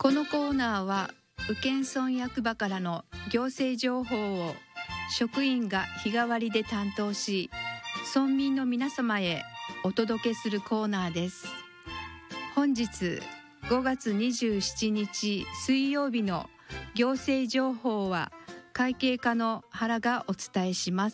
このコーナーは宇検村役場からの行政情報を職員が日替わりで担当し、村民の皆様へお届けするコーナーです。本日5月27日水曜日の行政情報は会計課の原がお伝えします。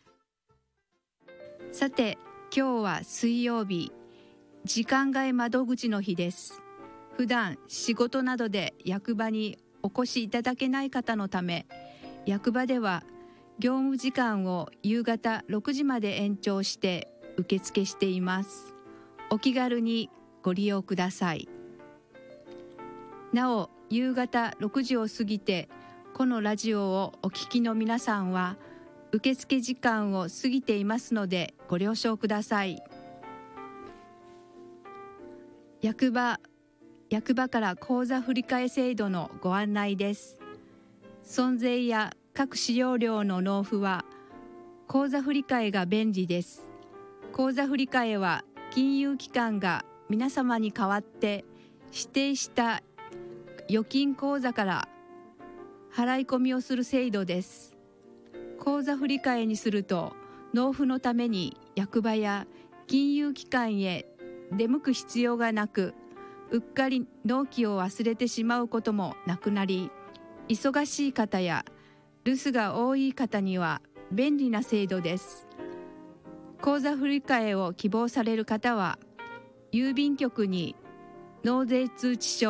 さて、今日は水曜日、時間外窓口の日です。普段仕事などで役場にお越しいただけない方のため、役場では業務時間を夕方6時まで延長して受付しています。お気軽にご利用ください。なお、夕方6時を過ぎてこのラジオをお聞きの皆さんは受付時間を過ぎていますのでご了承ください。役場から口座振替制度のご案内です。損税や各使用料の納付は口座振替が便利です。口座振替は金融機関が皆様に代わって指定した預金口座から払い込みをする制度です。口座振替にすると納付のために役場や金融機関へ出向く必要がなく、うっかり納期を忘れてしまうこともなくなり、忙しい方や留守が多い方には便利な制度です。口座振替を希望される方は、郵便局に納税通知書